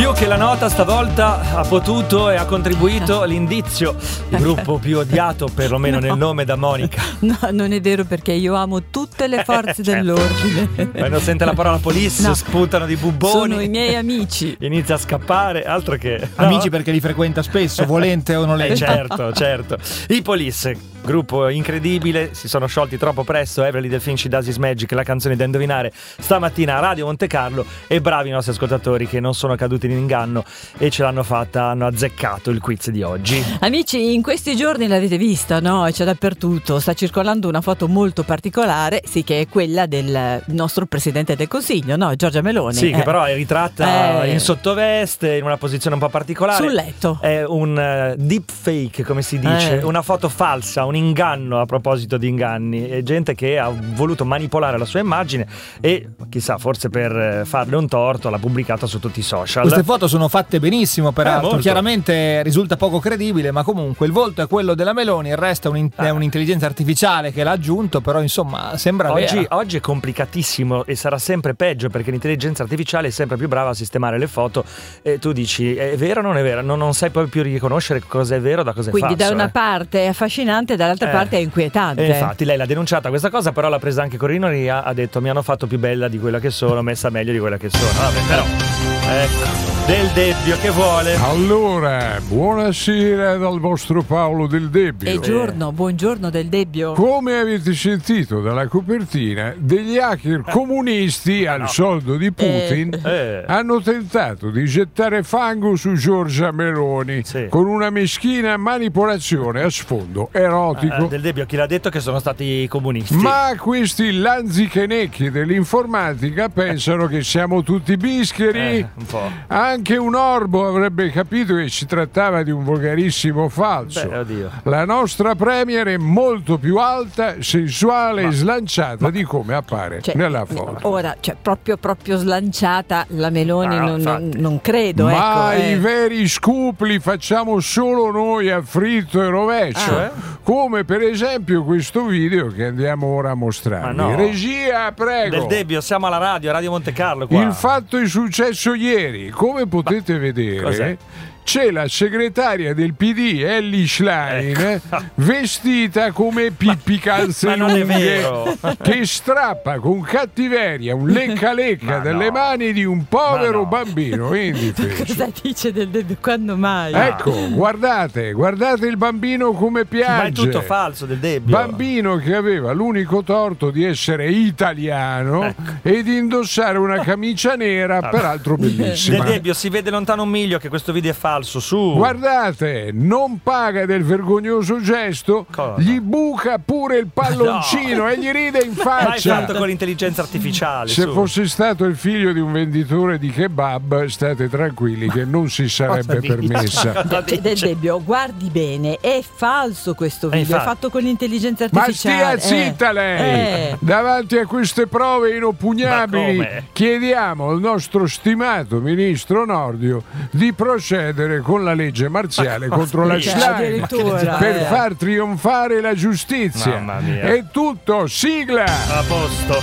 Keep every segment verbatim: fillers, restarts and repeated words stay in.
Più che la nota stavolta ha potuto e ha contribuito l'indizio, il gruppo più odiato perlomeno no. nel nome, da Monica. No, non è vero, perché io amo tutte le forze certo. dell'ordine. Quando sente la parola police no. spuntano di bubboni. Sono i miei amici. Inizia a scappare, altro che no. Amici perché li frequenta spesso, volente o nolente. Eh, certo, certo. I Police, gruppo incredibile, si sono sciolti troppo presto. Everly Delfin, She Does His Magic, la canzone da indovinare stamattina a Radio Monte Carlo, e bravi i nostri ascoltatori che non sono caduti in inganno e ce l'hanno fatta, hanno azzeccato il quiz di oggi. Amici, in questi giorni l'avete vista, no? C'è dappertutto, sta circolando una foto molto particolare, sì, che è quella del nostro Presidente del Consiglio, no? Giorgia Meloni. Sì, eh. che però è ritratta eh. in sottoveste, in una posizione un po' particolare. Sul letto. È un uh, deep fake, come si dice, eh. una foto falsa, un inganno. A proposito di inganni, è gente che ha voluto manipolare la sua immagine e chissà, forse per farle un torto l'ha pubblicata su tutti i social. Queste foto sono fatte benissimo, peraltro. Eh, chiaramente risulta poco credibile, ma comunque il volto è quello della Meloni, il resto è, un, è ah. un'intelligenza artificiale che l'ha aggiunto, però insomma sembra oggi, vera. Oggi è complicatissimo e sarà sempre peggio, perché l'intelligenza artificiale è sempre più brava a sistemare le foto e tu dici è vero o non è vero, non, non sai poi più riconoscere cosa è vero da cosa è Quindi falso. da una eh. parte è affascinante, dall'altra eh. parte è inquietante. E infatti lei l'ha denunciata questa cosa, però l'ha presa anche Corino Ria, ha detto mi hanno fatto più bella di quella che sono, messa meglio di quella che sono. Vabbè, però ecco, Del Debbio che vuole. Allora, buonasera dal vostro Paolo Del Debbio. E giorno, buongiorno Del Debbio. Come avete sentito dalla copertina, degli hacker comunisti al no. soldo di Putin eh. hanno tentato di gettare fango su Giorgia Meloni sì. con una meschina manipolazione a sfondo erotico. Eh, Del Debbio, chi l'ha detto che sono stati i comunisti? Ma questi lanzichenecchi dell'informatica pensano che siamo tutti bischeri. Eh, un po'. Anche un orbo avrebbe capito che si trattava di un volgarissimo falso. Beh, oddio. La nostra premier è molto più alta, sensuale ma, e slanciata ma, di come appare cioè, nella foto. Ora, cioè, proprio proprio slanciata la Meloni, no, non, non, non credo. Ma ecco, i eh. veri scoop li facciamo solo noi a fritto e rovescio. Ah, eh? Come per esempio questo video che andiamo ora a mostrarvi. No. Regia, prego. Del Debbio, siamo alla radio, Radio Monte Carlo qua. Il fatto è successo ieri. Come potete Ma, vedere, cos'è? c'è la segretaria del P D, Elly Schlein, ecco. vestita come Pippi Calzelunghe, che strappa con cattiveria un lecca-lecca dalle no. mani di un povero no. bambino indifeso. Cosa dice Del Debbio? Quando mai? Ecco, guardate, guardate il bambino come piange. Ma è tutto falso, Del Debbio. Bambino che aveva l'unico torto di essere italiano ecco. e di indossare una camicia nera, ah. peraltro bellissima. Del Debbio, si vede lontano un miglio che questo video è falso. Su. Guardate, non paga del vergognoso gesto, cosa? Gli buca pure il palloncino no. e gli ride in faccia. L'hai fatto con l'intelligenza artificiale. Se su. fosse stato il figlio di un venditore di kebab, state tranquilli che non si sarebbe permessa. Cioè, Del Debbio, guardi bene, è falso questo video, è fatto con l'intelligenza artificiale. Ma stia zitta eh. lei! Eh. Davanti a queste prove inoppugnabili chiediamo al nostro stimato ministro Nordio di procedere con la legge marziale contro la Schlein per far trionfare la giustizia. È tutto, sigla! A posto.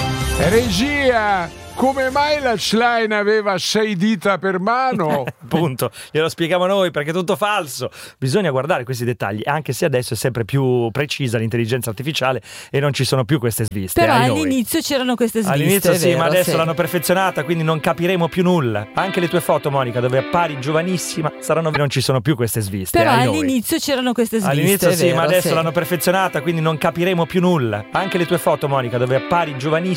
Regia! Come mai la Schlein aveva sei dita per mano? Appunto, glielo spieghiamo noi perché è tutto falso. Bisogna guardare questi dettagli, anche se adesso è sempre più precisa l'intelligenza artificiale e non ci sono più queste sviste. Però all'inizio c'erano queste sviste. All'inizio sì, vero, ma adesso sì. l'hanno perfezionata, quindi non capiremo più nulla. Anche le tue foto, Monica, dove appari giovanissima, saranno non ci sono più queste sviste. Però all'inizio c'erano queste sviste. All'inizio sì, vero, ma adesso sì. l'hanno perfezionata, quindi non capiremo più nulla. Anche le tue foto, Monica, dove appari giovanissima.